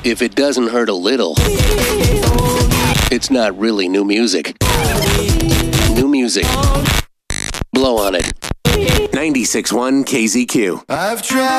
If it doesn't hurt a little, it's not really new music. New music. Blow on it. 96.1 KZQ. I've tried.